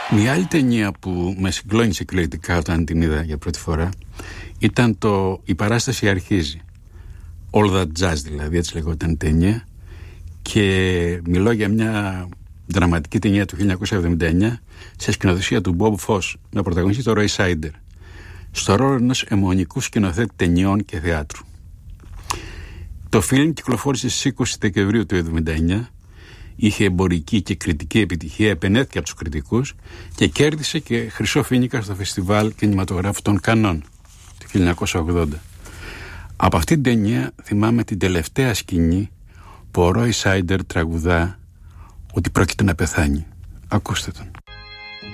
Μια άλλη ταινία που με συγκλώνησε εκλογικά όταν την είδα για πρώτη φορά ήταν «Η παράσταση αρχίζει». All That Jazz, δηλαδή, έτσι λεγόταν η ταινία, και μιλώ για μια δραματική ταινία του 1979 σε σκηνοθεσία του Bob Fosse με πρωταγωνιστή τον Roy Scheider στο ρόλο ενός αιμονικού σκηνοθέτη ταινιών και θεάτρου. Το φιλμ κυκλοφόρησε στις 20 Δεκεμβρίου του 1979, είχε εμπορική και κριτική επιτυχία, επενέθηκε από τους κριτικούς και κέρδισε και χρυσό φοίνικα στο φεστιβάλ κινηματογράφου των Κανών του 1980. Από αυτήν την ταινία θυμάμαι την τελευταία σκηνή που ο Roy Scheider τραγουδά ότι πρόκειται να πεθάνει. Ακούστε τον.